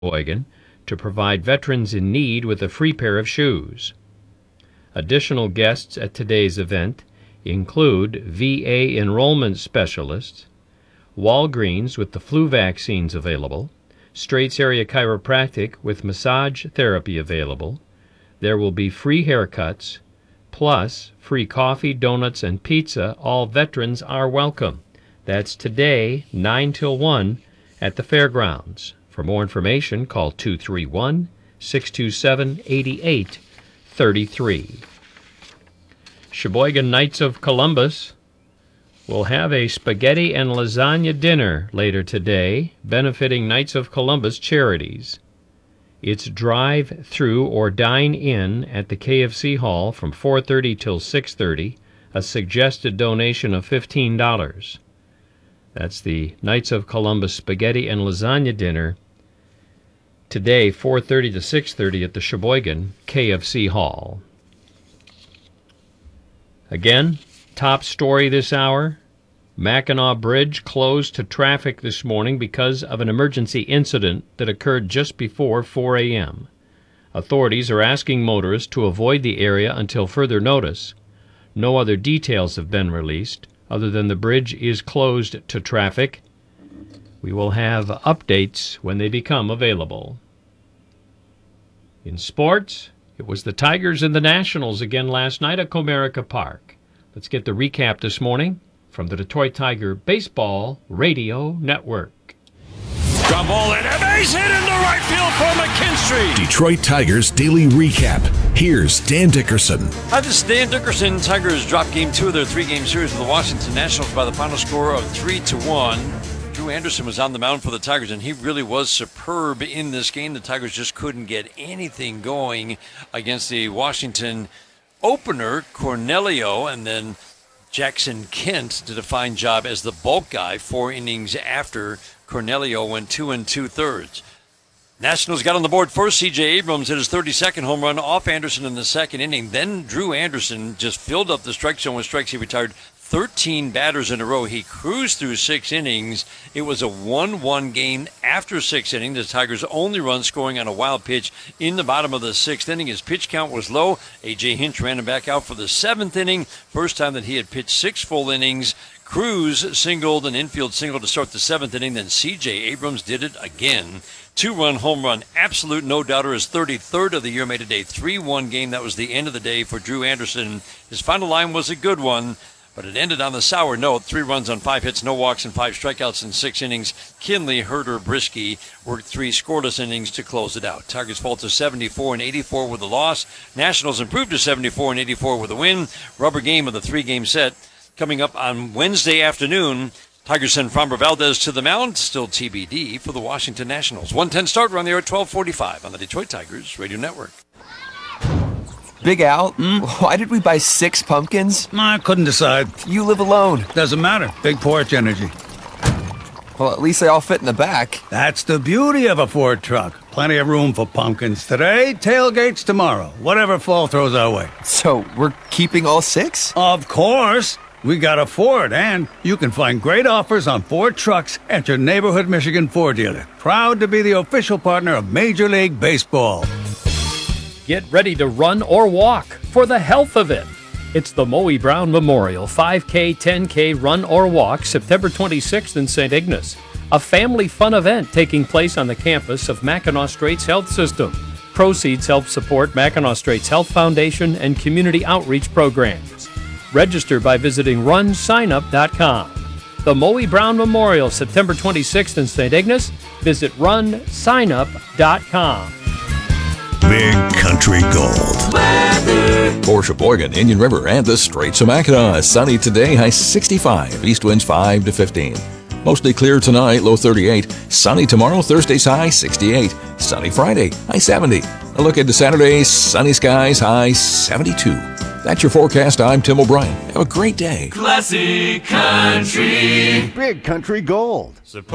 Sheboygan to provide veterans in need with a free pair of shoes. Additional guests at today's event include VA enrollment specialists, Walgreens with the flu vaccines available, Straits Area Chiropractic with massage therapy available. There will be free haircuts, plus free coffee, donuts, and pizza. All veterans are welcome. That's today, 9 till 1 at the fairgrounds. For more information, call 231-627-8833. Sheboygan Knights of Columbus will have a spaghetti and lasagna dinner later today, benefiting Knights of Columbus charities. It's drive-through or dine-in at the KFC Hall from 4:30 till 6:30, a suggested donation of $15. That's the Knights of Columbus Spaghetti and Lasagna Dinner today, 4:30 to 6:30 at the Sheboygan KFC Hall. Again, top story this hour, Mackinac Bridge closed to traffic this morning because of an emergency incident that occurred just before 4 a.m. Authorities are asking motorists to avoid the area until further notice. No other details have been released other than the bridge is closed to traffic. We will have updates when they become available. In sports, it was the Tigers and the Nationals again last night at Comerica Park. Let's get the recap this morning from the Detroit Tiger Baseball Radio Network. Ground ball and a base hit into right field for McKinstry. Detroit Tigers Daily Recap. Here's Dan Dickerson. Hi, this is Dan Dickerson. Tigers dropped game 2 of their 3-game series with the Washington Nationals by the final score of 3-1. Drew Anderson was on the mound for the Tigers, and he really was superb in this game. The Tigers just couldn't get anything going against the Washington opener, Cornelio, and then Jackson Kent did a fine job as the bulk guy 4 innings after Cornelio went 2 2/3. Nationals got on the board first. C.J. Abrams hit his 32nd home run off Anderson in the second inning. Then Drew Anderson just filled up the strike zone with strikes. He retired 13 batters in a row. He cruised through 6 innings. It was a 1-1 game after 6 innings. The Tigers' only run scoring on a wild pitch in the bottom of the 6th inning. His pitch count was low. A.J. Hinch ran him back out for the 7th inning. First time that he had pitched 6 full innings. Cruz singled, an infield single to start the 7th inning. Then C.J. Abrams did it again. 2-run home run, absolute no-doubter. His 33rd of the year, made it a 3-1 game. That was the end of the day for Drew Anderson. His final line was a good one, but it ended on the sour note. 3 runs on 5 hits, no walks, and 5 strikeouts in 6 innings. Kinley, Herter, Brisky worked 3 scoreless innings to close it out. Tigers fall to 74-84 with a loss. Nationals improved to 74-84 with a win. Rubber game of the 3-game set coming up on Wednesday afternoon. Tigers send Framber Valdez to the mound. Still TBD for the Washington Nationals. 1:10 start. We're on the air at 12:45 on the Detroit Tigers Radio Network. Big Al, why did we buy 6 pumpkins? I couldn't decide. You live alone. Doesn't matter. Big porch energy. Well, at least they all fit in the back. That's the beauty of a Ford truck. Plenty of room for pumpkins today, tailgates tomorrow, whatever fall throws our way. So we're keeping all 6? Of course. We got a Ford, and you can find great offers on Ford trucks at your neighborhood Michigan Ford dealer. Proud to be the official partner of Major League Baseball. Get ready to run or walk for the health of it. It's the Moe Brown Memorial 5K, 10K Run or Walk, September 26th in St. Ignace. A family fun event taking place on the campus of Mackinac Straits Health System. Proceeds help support Mackinac Straits Health Foundation and community outreach programs. Register by visiting runsignup.com. The Moe Brown Memorial, September 26th in St. Ignace. Visit runsignup.com. Big Country Gold. Weather. For Sheboygan, Indian River, and the Straits of Mackinac. Sunny today, high 65. East winds 5 to 15. Mostly clear tonight, low 38. Sunny tomorrow, Thursday's high 68. Sunny Friday, high 70. A look into Saturday, sunny skies, high 72. That's your forecast. I'm Tim O'Brien. Have a great day. Classic Country. Big Country Gold.